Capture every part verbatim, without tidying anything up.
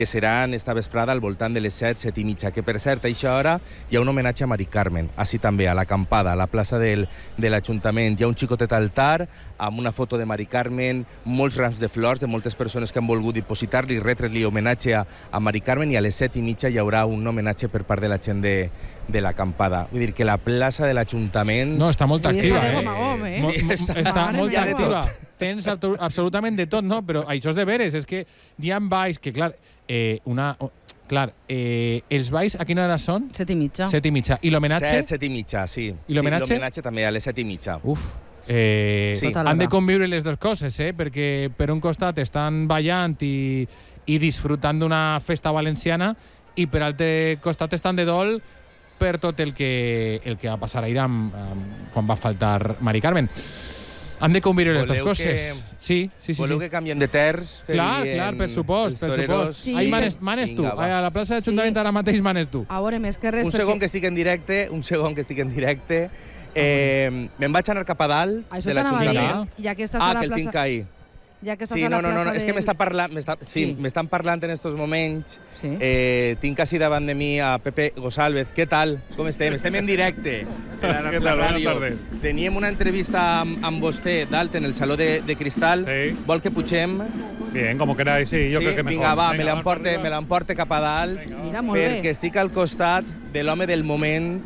que seran esta vesprada al voltant de les set, set i mitja, que per cert, a aquesta hora hi ha un homenatge a Mari Carmen, així també, a l'acampada, a la plaça del, de l'Ajuntament. Hi ha un xicotet altar amb una foto de Mari Carmen, molts rams de flors de moltes persones que han volgut dipositar-li, retre-li homenatge a, a Mari Carmen, i a les set i mitja hi haurà un homenatge per part de la gent de, de l'acampada. Vull dir que la plaça de l'Ajuntament... No, està molt activa, Sí, eh? home, home, eh? Mo- mo- Sí, està molt ja de activa. tot. Tens abso- absolutament de tot, no? Però això és de veres, és que hi ha balls que, clar, eh, una... oh, clar, eh, els balls a quina hora són? Set i mitja. Set i mitja. I l'homenatge? Set, set i mitja, sí. I l'homenatge? Sí, l'homenatge també a les set i mitja. Uf. Eh, Sí. Han de conviure les dues coses, eh? Perquè per un costat estan ballant i, i disfrutant d'una festa valenciana i per altre costat estan de dol per tot el que, el que va passar ahir amb, amb, quan va faltar Mari Carmen. Han de conviure les dues Voleu coses. que- Sí, sí, sí. Voleu sí. que canvien de terç? Que Clar, dient clar, per supost, els per toreros? supost. Sí. Ahí manes, manes tu. Vinga, va. A la plaça de l'Ajuntament Sí. ara mateix manes tu. A veure, més que res... Un segon que estic en directe, un segon que estic en directe. Eh, me'n vaig anar cap a dalt Això de t'anava a l'Ajuntament. dir, ja que estàs Ah, a la que el plaça... tinc ahí. Ja que estàs Sí, a la no, no, no, plaça no. és que del- m'està parlant, m'està, sí, Sí. m'estan parlant en estos moments. Sí. Eh, tinc quasi davant de mi a Pepe González. Què tal? Com estem? Estem en directe. Per la, Què la tal? Buenas ràdio. tardes. Teníem una entrevista amb, amb vostè dalt en el Saló de, de Cristal. Sí. Vol que pugem? Bien, como queráis, sí, yo sí? creo que mejor. Vinga, va, Venga, me vamos l'emporte, para arriba. me l'emporte cap a dalt. Mira, molt bé. Perquè estic al costat de l'home del moment.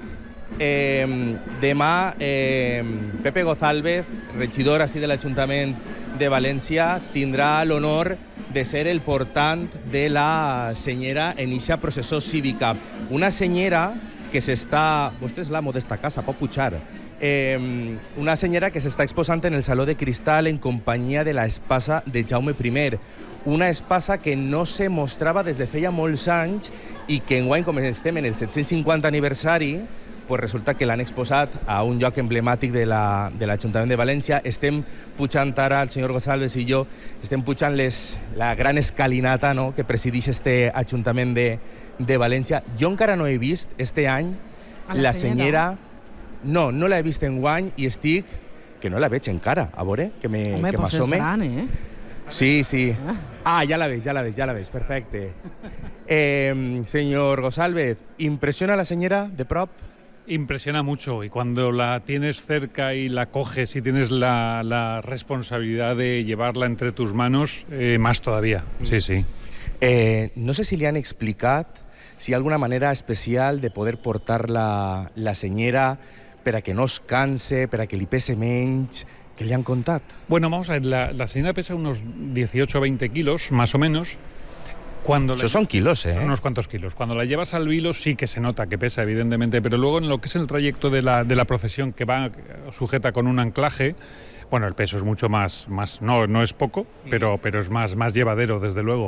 Eh, demà, eh, Pepe González, regidor així de l'Ajuntament de València, tindrà l'honor de ser el portant de la senyera en eixa processó cívica. Una senyera que s'està... Vostè és l'amo d'esta casa, pot pujar. Eh, una senyera que s'està exposant en el Saló de Cristal en companyia de la espasa de Jaume primer. Una espasa que no se mostrava des de feia molts anys i que enguany, com estem en el set-cents cinquanta aniversari, pues resulta que l'han exposat a un lloc emblemàtic de la, de l'Ajuntament de València. Estem pujant ara, el senyor González i jo, estem pujant les, la gran escalinata, no?, que presideix este Ajuntament de, de València. Jo encara no he vist este any A la, la senyera... No, no l'he vist enguany i estic... que no la veig encara, a veure, que me- Home, que pues és m'assome. gran, eh? Sí, sí. Ah, ya la veis, ya la veis, ya la veis. Perfecte. Eh, señor González, ¿impresiona la señora de prop? Impresiona mucho y cuando la tienes cerca y la coges y tienes la, la responsabilidad de llevarla entre tus manos, eh, más todavía. Sí, sí. Eh, no sé si li han explicat si hi ha alguna manera especial de poder portar la, la senyera per a que no es canse, per a que li pese menys. ¿Qué le han contat? Bueno, vamos a ver, la, la señora pesa unos dieciocho o veinte kilos, más o menos. Cuando la- Eso son kilos, ¿eh? Son unos cuantos kilos. Cuando la llevas al vilo sí que se nota que pesa, evidentemente, pero luego en lo que es el trayecto de la, de la procesión que va sujeta con un anclaje, bueno, el peso es mucho más, más no, no es poco, pero, pero es más, más llevadero, desde luego.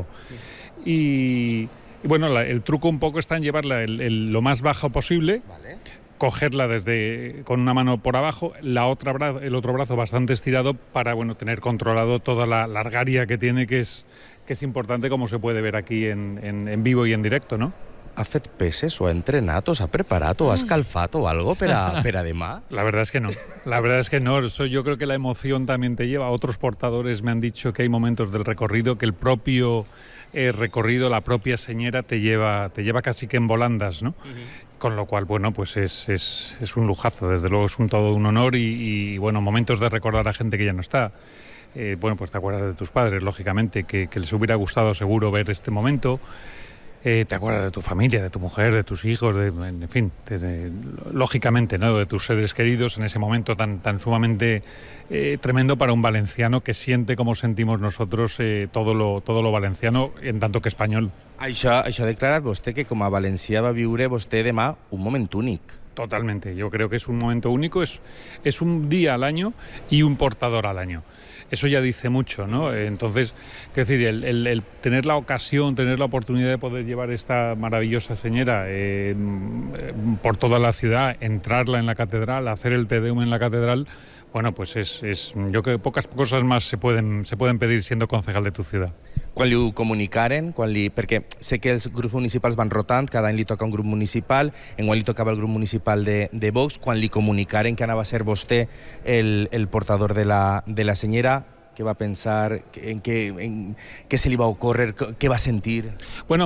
Y, y bueno, la- el truco un poco está en llevarla el- el- lo más bajo posible, Vale. cogerla desde con una mano por abajo, la otra bra- el otro brazo bastante estirado para bueno tener controlado toda la largaria que tiene, que es que es importante, como se puede ver aquí en, en, en vivo y en directo, ¿no? Ha fet peces o ha entrenat o s'ha preparat o ha escalfat o algo per a, per a demà? La verdad es que no. La verdad es que no. Eso yo creo que la emoción también te lleva. Otros portadores me han dicho que hay momentos del recorrido que el propio eh, recorrido, la propia señera te lleva, te lleva casi que en volandas, ¿no? Con lo cual, bueno, pues es, es, es un lujazo. Desde luego es un todo un honor y, y bueno, momentos de recordar a gente que ya no está. Eh, bueno, pues te acuerdas de tus padres, lógicamente, que, que les hubiera gustado seguro ver este momento. Eh, te acuerdas de tu familia, de tu mujer, de tus hijos, de, en fin, de, de, lógicamente, ¿no?, de tus seres queridos en ese momento tan, tan sumamente eh, tremendo para un valenciano que siente como sentimos nosotros eh, todo, lo, todo lo valenciano, en tanto que español. Això, això ha declarat vostè que com a valencià va viure vostè demà un moment únic. Totalmente, yo creo que es un momento único, es, es un día al año y un portador al año. Eso ya dice mucho, ¿no? Entonces, quiero decir, el, el, el tener la ocasión, tener la oportunidad de poder llevar esta maravillosa señora eh, por toda la ciudad, entrarla en la catedral, hacer el Te Deum en la catedral, bueno, pues es, es yo creo que pocas cosas más se pueden, se pueden pedir siendo concejal de tu ciudad. Quan li ho comunicaren, quan li... perquè sé que els grups municipals van rotant, cada any li toca un grup municipal, enguany li tocava el grup municipal de, de Vox, quan li comunicaren que anava a ser vostè el, el portador de la, de la senyera, què va pensar, en què, en què se li va ocórrer, què va sentir? Bueno,